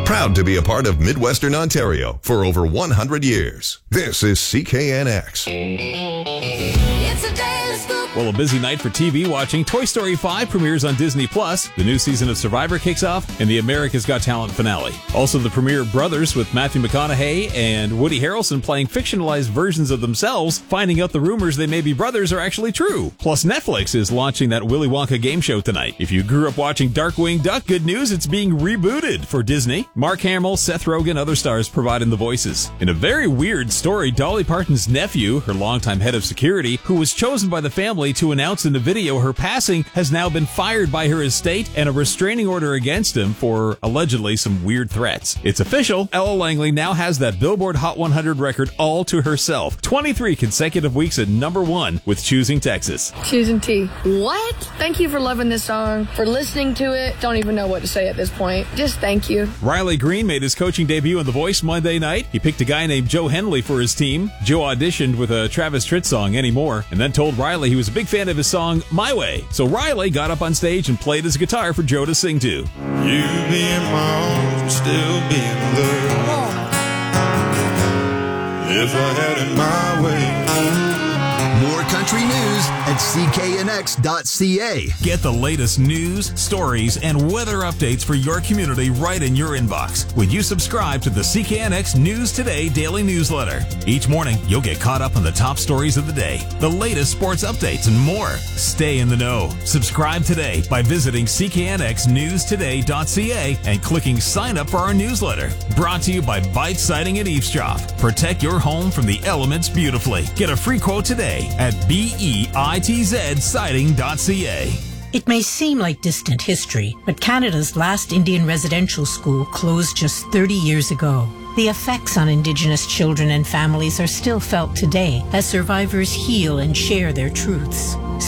Proud to be a part of Midwestern Ontario for over 100 years. This is CKNX. It's a daily scoop. Well, a busy night for TV watching. Toy Story 5 premieres on Disney+, the new season of Survivor kicks off, and the America's Got Talent finale. Also, the premiere of Brothers with Matthew McConaughey and Woody Harrelson playing fictionalized versions of themselves, finding out the rumors they may be brothers are actually true. Plus, Netflix is launching that Willy Wonka game show tonight. If you grew up watching Darkwing Duck, good news, it's being rebooted for Disney. Mark Hamill, Seth Rogen, other stars providing the voices. In a very weird story, Dolly Parton's nephew, her longtime head of security, who was chosen by the family to announce in the video her passing, has now been fired by her estate and a restraining order against him for allegedly some weird threats. It's official. Ella Langley now has that Billboard Hot 100 record all to herself. 23 consecutive weeks at #1 with Choosing Texas. Choosing T. What? Thank you for loving this song, for listening to it. Don't even know what to say at this point. Just thank you. Riley Green made his coaching debut on The Voice Monday night. He picked a guy named Joe Henley for his team. Joe auditioned with a Travis Tritt song, Anymore, and then told Riley he was a big fan of his song, My Way. So Riley got up on stage and played his guitar for Joe to sing to. You being my own, still being loved. If I had it my way. More country news at cknx.ca. Get the latest news, stories, and weather updates for your community right in your inbox when you subscribe to the CKNX News Today daily newsletter. Each morning, you'll get caught up on the top stories of the day, the latest sports updates, and more. Stay in the know. Subscribe today by visiting cknxnewstoday.ca and clicking sign up for our newsletter. Brought to you by Bite Siding and Eavesdrop. Protect your home from the elements beautifully. Get a free quote today at BEITZsiding.ca. It may seem like distant history, but Canada's last Indian residential school closed just 30 years ago. The effects on Indigenous children and families are still felt today as survivors heal and share their truths.